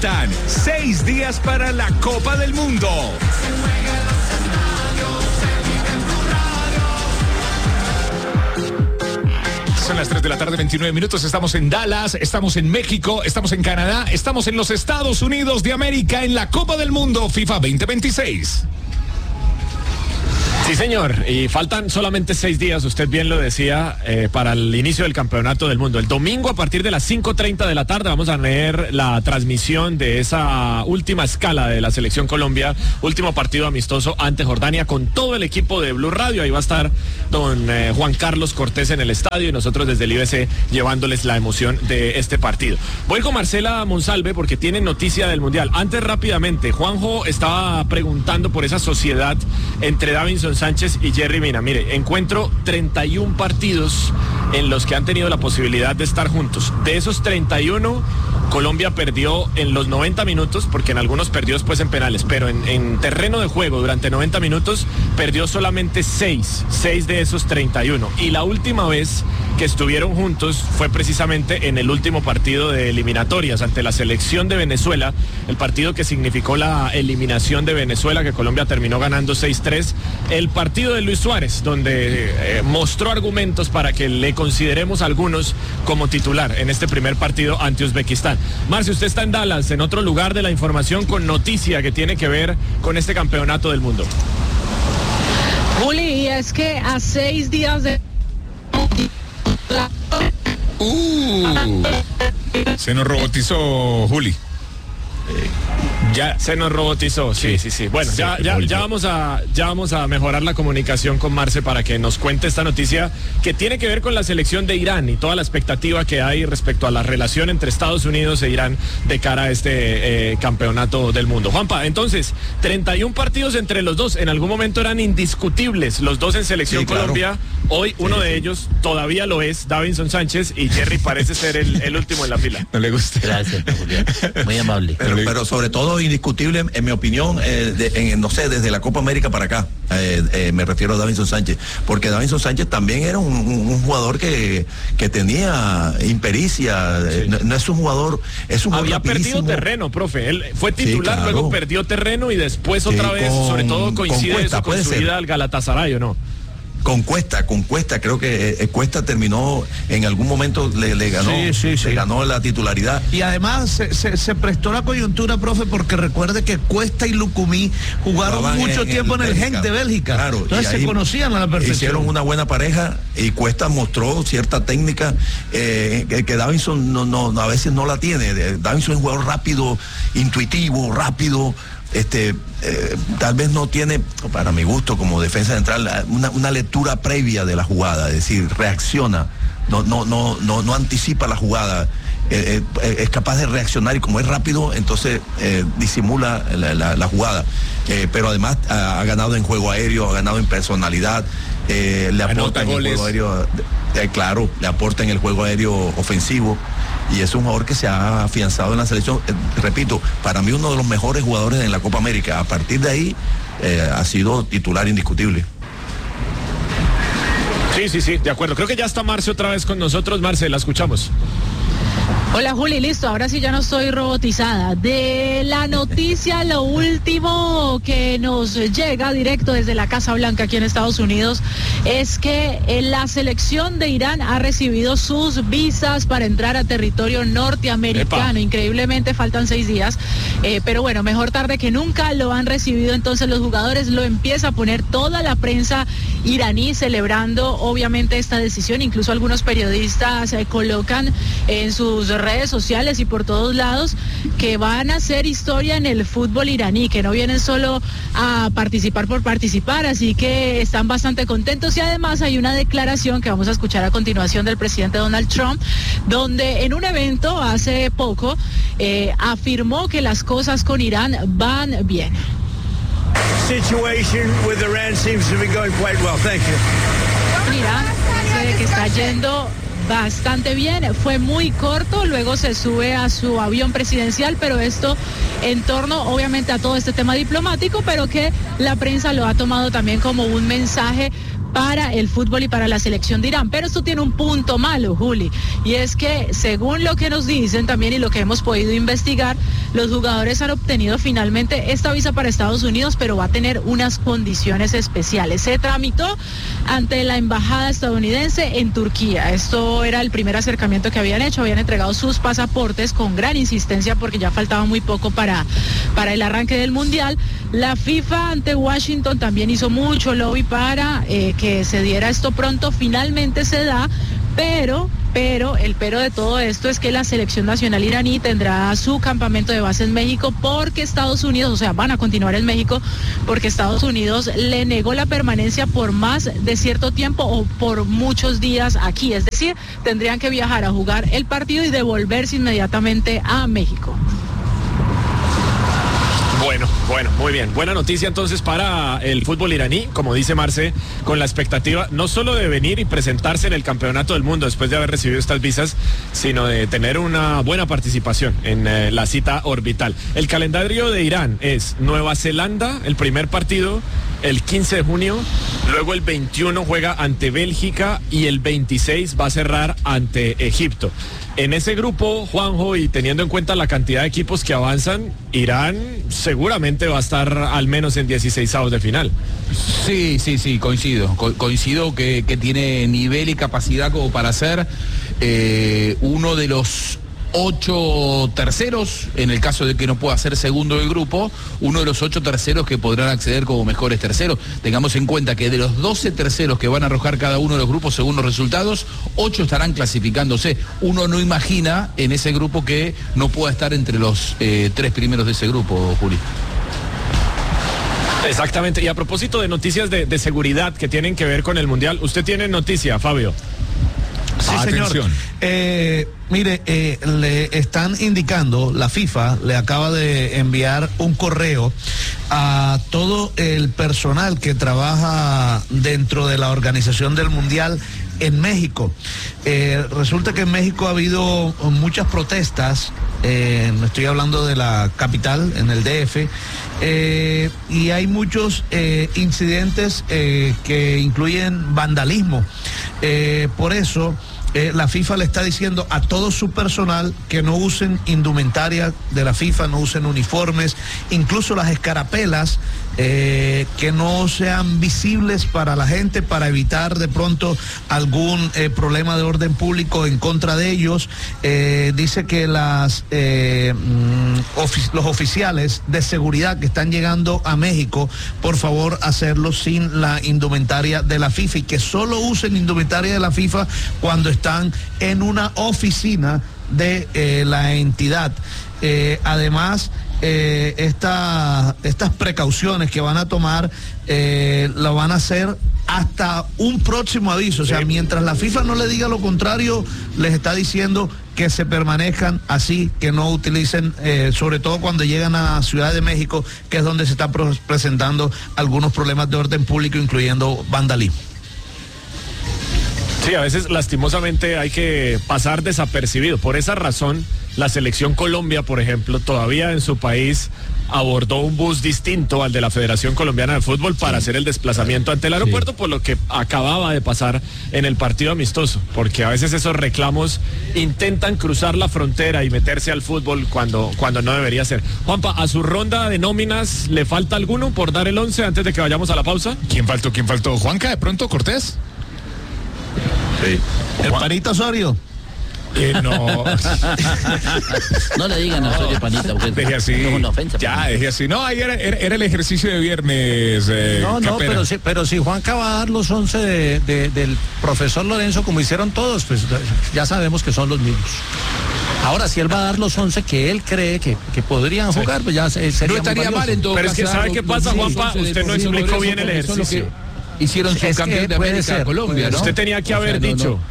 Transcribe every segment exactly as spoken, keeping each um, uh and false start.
Faltan seis días para la Copa del Mundo. Son las tres de la tarde, veintinueve minutos. Estamos en Dallas, estamos en México, estamos en Canadá, estamos en los Estados Unidos de América en la Copa del Mundo FIFA veinte veintiséis. Sí, señor, y faltan solamente seis días, usted bien lo decía, eh, para el inicio del Campeonato del Mundo. El domingo a partir de las cinco treinta de la tarde vamos a tener la transmisión de esa última escala de la Selección Colombia, último partido amistoso ante Jordania con todo el equipo de Blue Radio. Ahí va a estar don eh, Juan Carlos Cortés en el estadio y nosotros desde el I B C llevándoles la emoción de este partido. Voy con Marcela Monsalve porque tiene noticia del Mundial. Antes, rápidamente, Juanjo estaba preguntando por esa sociedad entre Davinson Sánchez y Yerry Mina. Mire, encuentro treinta y un partidos en los que han tenido la posibilidad de estar juntos. De esos treinta y uno, Colombia perdió en los noventa minutos, porque en algunos perdió después en penales, pero en, en terreno de juego durante noventa minutos perdió solamente seis, seis de esos treinta y uno. Y la última vez que estuvieron juntos fue precisamente en el último partido de eliminatorias ante la selección de Venezuela, el partido que significó la eliminación de Venezuela, que Colombia terminó ganando seis tres. El partido de Luis Suárez, donde eh, mostró argumentos para que le consideremos algunos como titular en este primer partido ante Uzbekistán. Marcio, usted está en Dallas, en otro lugar de la información con noticia que tiene que ver con este campeonato del mundo. Juli, y es que a seis días de... Uh, se nos robotizó Juli. Eh, ya se nos robotizó, sí, sí, sí. Bueno, sí, ya, ya, ya vamos a, ya vamos a mejorar la comunicación con Marce para que nos cuente esta noticia que tiene que ver con la selección de Irán y toda la expectativa que hay respecto a la relación entre Estados Unidos e Irán de cara a este eh, campeonato del mundo. Juanpa, entonces, treinta y un partidos entre los dos, en algún momento eran indiscutibles los dos en selección sí, Colombia. Claro. Hoy uno sí, de sí. ellos todavía lo es, Davinson Sánchez, y Yerry parece ser el, el último en la fila. No le gusta. Gracias, Julián. Muy amable. Pero, pero sobre todo indiscutible, en mi opinión, eh, de, en, no sé, desde la Copa América para acá, eh, eh, me refiero a Davinson Sánchez, porque Davinson Sánchez también era un, un, un jugador que, que tenía impericia, sí. eh, no, no es un jugador, es un Había jugador perdido terreno, profe, él fue titular, sí, claro. Luego perdió terreno y después sí, otra vez, con, sobre todo coincide con Cuesta, eso con su ser. ida al Galatasaray, ¿o no? Con Cuesta, con Cuesta, creo que eh, Cuesta terminó, en algún momento le, le ganó sí, sí, sí. le ganó la titularidad. Y además se, se, se prestó la coyuntura, profe, porque recuerde que Cuesta y Lucumí jugaron Jugaban mucho en, tiempo en el, en el Genk de Bélgica. Claro, entonces se conocían a la perfección. Hicieron una buena pareja y Cuesta mostró cierta técnica eh, que, que Davinson no, no, a veces no la tiene. Davinson es un jugador rápido, intuitivo, rápido. Este, eh, tal vez no tiene, para mi gusto, como defensa central, una, una lectura previa de la jugada, es decir, reacciona, no, no, no, no, no anticipa la jugada, eh, eh, es capaz de reaccionar y como es rápido, entonces eh, disimula la, la, la jugada. Eh, pero además ha, ha ganado en juego aéreo, ha ganado en personalidad, eh, le aporta en el juego aéreo, eh, claro, le aporta en el juego aéreo ofensivo. Y es un jugador que se ha afianzado en la selección, eh, repito, para mí uno de los mejores jugadores en la Copa América. A partir de ahí eh, ha sido titular indiscutible. Sí, sí, sí, de acuerdo. Creo que ya está Marce otra vez con nosotros. Marce, la escuchamos. Hola Juli, listo, ahora sí ya no estoy robotizada. De la noticia, lo último que nos llega directo desde la Casa Blanca aquí en Estados Unidos es que la selección de Irán ha recibido sus visas para entrar a territorio norteamericano. Epa. Increíblemente faltan seis días, eh, pero bueno, mejor tarde que nunca lo han recibido. Entonces los jugadores lo empieza a poner toda la prensa iraní celebrando obviamente esta decisión. Incluso algunos periodistas eh, colocan en sus redes sociales y por todos lados que van a hacer historia en el fútbol iraní, que no vienen solo a participar por participar, así que están bastante contentos. Y además hay una declaración que vamos a escuchar a continuación del presidente Donald Trump, donde en un evento hace poco eh, afirmó que las cosas con Irán van bien. Situation with Iran seems to be going quite well. Thank you. Irán dice que está yendo bastante bien, fue muy corto, luego se sube a su avión presidencial, pero esto en torno obviamente a todo este tema diplomático, pero que la prensa lo ha tomado también como un mensaje para el fútbol y para la selección de Irán. Pero esto tiene un punto malo, Juli, y es que según lo que nos dicen también y lo que hemos podido investigar, los jugadores han obtenido finalmente esta visa para Estados Unidos, pero va a tener unas condiciones especiales. Se tramitó ante la embajada estadounidense en Turquía. Esto era el primer acercamiento que habían hecho, habían entregado sus pasaportes con gran insistencia porque ya faltaba muy poco para, para el arranque del Mundial. La FIFA ante Washington también hizo mucho lobby para eh, que se diera esto pronto, finalmente se da, pero... Pero el pero de todo esto es que la selección nacional iraní tendrá su campamento de base en México porque Estados Unidos, o sea, van a continuar en México porque Estados Unidos le negó la permanencia por más de cierto tiempo o por muchos días aquí. Es decir, tendrían que viajar a jugar el partido y devolverse inmediatamente a México. Bueno, bueno, muy bien. Buena noticia entonces para el fútbol iraní, como dice Marce, con la expectativa no solo de venir y presentarse en el Campeonato del Mundo después de haber recibido estas visas, sino de tener una buena participación en eh, la cita orbital. El calendario de Irán es Nueva Zelanda, el primer partido, el quince de junio, luego el veintiuno juega ante Bélgica y el veintiséis va a cerrar ante Egipto. En ese grupo, Juanjo, y teniendo en cuenta la cantidad de equipos que avanzan, Irán seguramente va a estar al menos en dieciseisavos de final. Sí, sí, sí, coincido. Co- coincido que, que tiene nivel y capacidad como para ser eh, uno de los ocho terceros, en el caso de que no pueda ser segundo del grupo, uno de los ocho terceros que podrán acceder como mejores terceros. Tengamos en cuenta que de los doce terceros que van a arrojar cada uno de los grupos según los resultados, ocho estarán clasificándose. Uno no imagina en ese grupo que no pueda estar entre los eh, tres primeros de ese grupo, Juli. Exactamente, y a propósito de noticias de, de seguridad que tienen que ver con el Mundial, usted tiene noticia, Fabio. Sí, señor. Eh, mire, eh, le están indicando, la FIFA le acaba de enviar un correo a todo el personal que trabaja dentro de la organización del Mundial en México. Eh, resulta que en México ha habido muchas protestas, eh, estoy hablando de la capital, en el D F, eh, y hay muchos eh, incidentes eh, que incluyen vandalismo. Eh, por eso eh, la FIFA le está diciendo a todo su personal que no usen indumentaria de la FIFA, no usen uniformes, incluso las escarapelas, eh, que no sean visibles para la gente para evitar de pronto algún eh, problema de orden público en contra de ellos. Eh, dice que las eh, ofi- los oficiales de seguridad que están llegando a México, por favor hacerlo sin la indumentaria de la FIFA y que solo usen indumentaria de la FIFA cuando están en una oficina de eh, la entidad. Eh, además, eh, esta, estas precauciones que van a tomar eh, lo van a hacer hasta un próximo aviso. O sea, mientras la FIFA no le diga lo contrario, les está diciendo que se permanezcan así, que no utilicen, eh, sobre todo cuando llegan a Ciudad de México, que es donde se están pro- presentando algunos problemas de orden público, incluyendo vandalismo. Sí, a veces lastimosamente hay que pasar desapercibido. Por esa razón, la selección Colombia, por ejemplo, todavía en su país abordó un bus distinto al de la Federación Colombiana de Fútbol para hacer el desplazamiento ante el aeropuerto, sí, por lo que acababa de pasar en el partido amistoso, porque a veces esos reclamos intentan cruzar la frontera y meterse al fútbol cuando, cuando no debería ser. Juanpa, ¿a su ronda de nóminas le falta alguno por dar el once antes de que vayamos a la pausa? ¿Quién faltó? ¿Quién faltó? ¿Juanca de pronto? ¿Cortés? Sí. El Panita Osorio. Eh, no. No le digan a Osorio Panita, porque Deje así. es una ofensa. Ya, deje así. No, ahí era, era, era el ejercicio de viernes. Eh, no, no, Capera. pero si, pero si Juanca va a dar los once de, de, del profesor Lorenzo, como hicieron todos, pues ya sabemos que son los mismos. Ahora, si él va a dar los once que él cree que, que podrían jugar, pues ya sería No estaría mal en todo Pero es que caso, ¿sabe qué pasa, los Juanpa? once de Usted no Jorge explicó Lorenzo, bien el porque son los ejercicio. que hicieron su Es que campeón de puede América ser, a Colombia, ¿no? Usted tenía que O sea, haber no, dicho, no.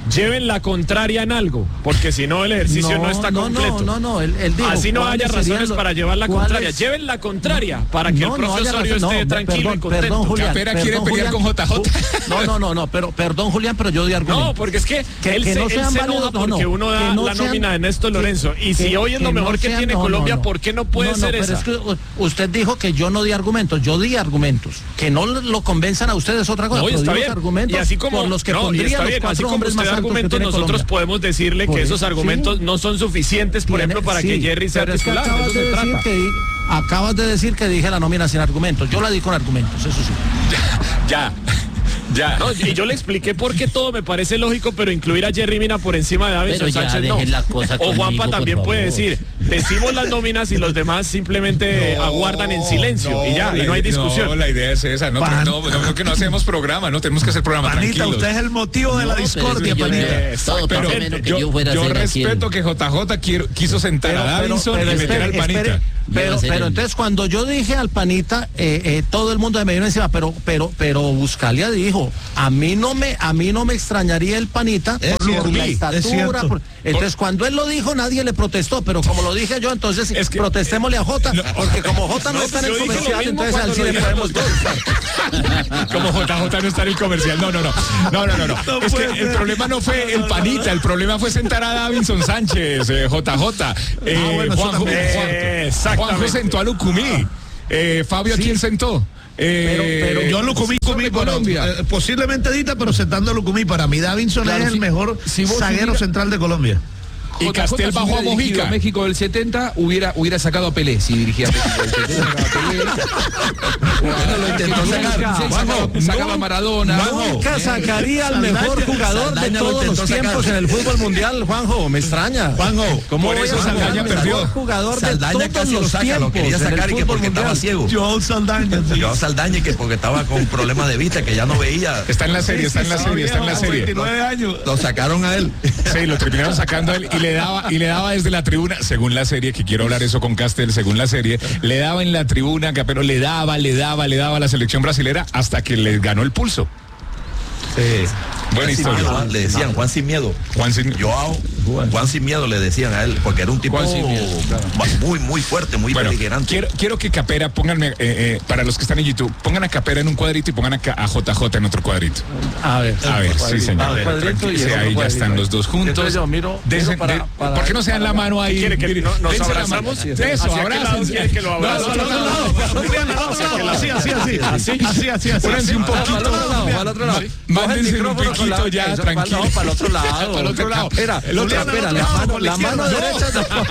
lleven la contraria en algo, porque si no el ejercicio no, no está no, completo. No, no, no, él, él dijo, así no haya razones lo, para llevar la contraria. Es? Lleven la contraria para que no, el profesorio no esté no, tranquilo perdón, y contento. Perdón, Julián, Capera perdón, quiere Julián, pelear con J J. No, no, no, no, pero perdón, Julián, pero yo di argumento. No, porque es que, que él, que se, no él sean se válidos, enoja porque no, uno da no la sean, nómina de Néstor Lorenzo. Y si que, hoy es lo que mejor no que sean, tiene no, Colombia, no, no. ¿por qué no puede no, no, ser pero esa? Es que usted dijo que yo no di argumentos, yo di argumentos. Que no lo convenzan a ustedes otra cosa. No, pero está di bien. Los argumentos y así como por los que no, pondría está los bien, cuatro así como hombres usted más altos argumentos, que tiene nosotros Colombia. podemos decirle Por que eso, esos argumentos sí. no son suficientes, por Tiene, ejemplo, para sí, que Jerry sea pero es que titular. acabas Eso de se decir trata. que di- acabas de decir que dije la nómina sin argumentos. Yo la di con argumentos, eso sí. Ya. Ya. No, y yo le expliqué por qué todo me parece lógico, pero incluir a Jerry Mina por encima de Davinson Pero ya Sánchez no. dejen la cosa O Juanpa conmigo, también por puede favor. decir, decimos las nóminas y los demás simplemente No, aguardan en silencio no, y ya, la y no hay idea- discusión. No, la idea es esa. No, Pan- no, no, no, que no hacemos programa, no tenemos que hacer programa. Panita, tranquilos. usted es el motivo de la No, pero es discordia, que yo Panita. le- todo Pero pasa menos que yo, yo fuera a yo ser aquí respeto el- que J J quiero- quiso sentar a Davinson y meter espere, al Panita. espere, pero, Iba a ser pero el- entonces cuando yo dije al Panita, eh, eh, todo el mundo me vino encima, pero, pero, pero Buscalia dijo, a mí no me, a mí no me extrañaría el Panita Es por cierto, la es estatura. cierto. por- entonces cuando él lo dijo nadie le protestó, pero como lo dije yo, entonces Es que- protestémosle a Jota, No. porque como Jota no, No, está en yo el dije lo comercial, mismo entonces cuando al sí lo le dijeron podemos los contestar. Como J J no está en el comercial. No, no, no. No, no, no. no. No es que puede el ser. problema no fue el Panita, el problema fue sentar a Davinson Sánchez, eh, J J. Eh, Ah, bueno, eso Juanjo, también. Juan- Exactamente. Juanjo sentó a Lucumí. Eh, Fabio, ¿a quién sentó? Eh, Pero yo lo comí, comí Colombia. Eh, posiblemente Dita, pero sentando a Lucumí. Para mí, Davinson Claro, es si- el mejor si vos zaguero hubiera- central de Colombia. Y J J Castel si bajó a hubiera dirigido Mojica. México del setenta hubiera, hubiera sacado a Pelé si dirigía México del setenta. Sacaba a Pelé. Lo intentó sacar. Sacaba, Juanjo, sacaba a Maradona. Nunca sacaría al mejor jugador de Saldaña lo todos los intentó tiempos sacar. en el fútbol mundial, Juanjo, me extraña. Juanjo, ¿Cómo por voy eso a sacar Saldaña al perdió. mejor jugador de Saldaña todos casi lo los saca, lo tiempos quería en el sacar y que fútbol porque estaba mundial? ciego. Joao Saldaña. sí. Yo Saldaña y que porque estaba con problemas de vista que ya no veía. Está en la serie, está en la serie, está en la serie. veintinueve años. Lo sacaron a él. Sí, lo terminaron sacando a él y le daba y le daba desde la tribuna, según la serie, que quiero hablar eso con Castel, según la serie, le daba en la tribuna, pero le daba, le daba, le daba a la selección brasilera hasta que les ganó el pulso. Sí. Buena Juan sin historia. miedo, le decían Juan sin miedo. Juan sin- Joao, Juan sin miedo le decían a él, porque era un tipo Juan sin miedo, claro. muy, muy fuerte, muy Bueno, beligerante. quiero, quiero que Capera, pónganme, eh, eh, para los que están en YouTube, pongan a Capera en un cuadrito y pongan a, Ca- a J J en otro cuadrito. A ver, A ver, sí, señor. A ver, cuadrito y Sí, el otro ahí ya cuadrito. están los dos juntos. Entonces yo miro- Dense- miro para- de- para- ¿Por qué no se dan la mano ahí? ¿Quiere que Mire, no- nos dense la abrazamos? mano. Sí, Eso, ¿hacia qué lado abrácense. quiere que lo abrace? No, no, no, no, no. Así, así, así. Así, así, así. Pónganse un Para el poquito. otro lado, para el otro lado. Mándense un Micrófono con la- piquito ya, eso, tranquilo. para- no, para el otro lado. Para el otro lado. Espera, El otro- espera, la mano, la mano derecha.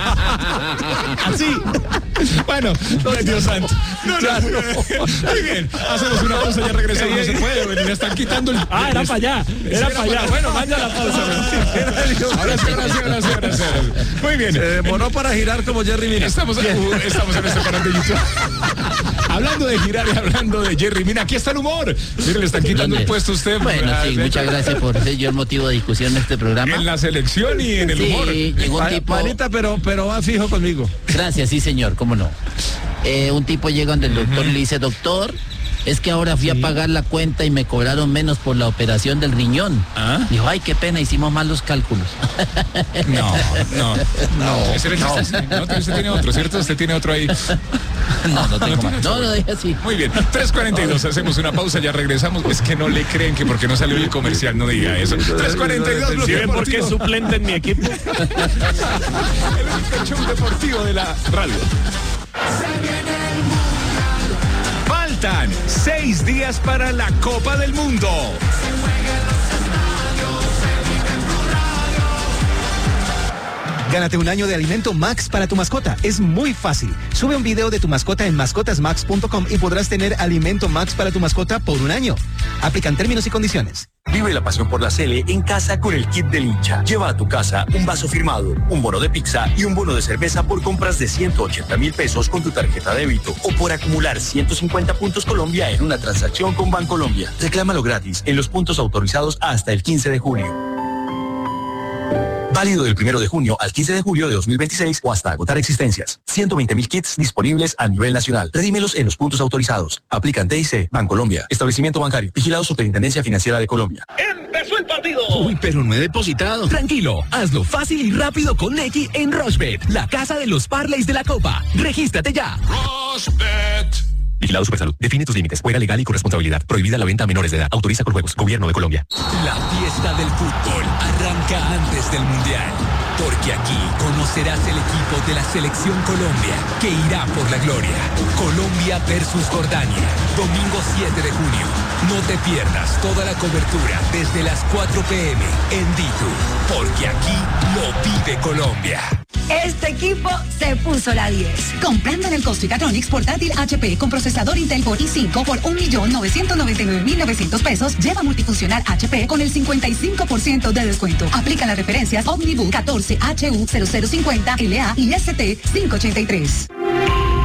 Así. Bueno, ay, Dios santo. No, no. Muy bien. Hacemos una pausa, ya regresamos. No se puede, le están quitando el. Ah, era para allá, era para allá. Bueno, manda la pausa. Ahora sí, ahora sí, ahora sí, ahora sí. Muy bien. Se demoró para girar como Jerry Mina. Estamos, uh, estamos en este canal de YouTube. Hablando de girar y hablando de Jerry Mina, aquí está el humor. Mire, le están quitando el puesto a usted. Bueno, Ah, sí, de- muchas gracias por ser yo el motivo de discusión de este programa. En la selección y en el humor. Sí, llegó un Pa- tipo. Panita, pero, pero va fijo conmigo. Gracias, sí, señor, cómo no. Eh, un tipo llega donde el doctor y le dice, doctor, es que ahora fui a pagar la cuenta y me cobraron menos por la operación del riñón. ¿Ah? Dijo, ay, qué pena, hicimos mal los cálculos. No, no, no. Ese era el chiste. No, usted tiene otro, ¿cierto? Usted tiene otro ahí. No, no tengo más. No, no, deja así. Muy bien, tres cuarenta y dos, hacemos una pausa, ya regresamos. Es que no le creen que porque no salió el comercial no diga eso. tres cuarenta y dos, ¿Sí bloque ven por qué es deportivo. suplente en mi equipo? El único show deportivo de la radio. Faltan seis días para la Copa del Mundo. Gánate un año de alimento Max para tu mascota. Es muy fácil. Sube un video de tu mascota en mascotas max punto com y podrás tener alimento Max para tu mascota por un año. Aplican términos y condiciones. Vive la pasión por la Sele en casa con el kit del hincha. Lleva a tu casa un vaso firmado, un bono de pizza y un bono de cerveza por compras de ciento ochenta mil pesos con tu tarjeta de débito o por acumular ciento cincuenta puntos Colombia en una transacción con Bancolombia. Reclámalo gratis en los puntos autorizados hasta el quince de julio. Válido del primero de junio al quince de julio de dos mil veintiséis o hasta agotar existencias. ciento veinte mil kits disponibles a nivel nacional. Redímelos en los puntos autorizados. Aplican T I C, Bancolombia, Establecimiento Bancario, vigilado Superintendencia Financiera de Colombia. ¡Empezó el partido! Uy, pero no he depositado. Tranquilo, hazlo fácil y rápido con Nequi en Rushbet, la casa de los parlays de la Copa. Regístrate ya. Rushbet. Vigilado Supersalud. Define tus límites. Juega legal y con responsabilidad. Prohibida la venta a menores de edad. Autoriza con juegos. Gobierno de Colombia. La fiesta del fútbol arranca antes del Mundial. Porque aquí conocerás el equipo de la Selección Colombia que irá por la gloria. Colombia versus Jordania. Domingo siete de junio. No te pierdas toda la cobertura desde las cuatro p m en Ditu. Porque aquí lo vive Colombia. Este equipo se puso la diez. Comprando en el Costricatronics portátil H P con procesador Intel Core i cinco por un millón novecientos noventa y nueve mil novecientos pesos, lleva multifuncional H P con el cincuenta y cinco por ciento de descuento. Aplica las referencias Omnibook catorce H U cero cero cincuenta L A y S T quinientos ochenta y tres.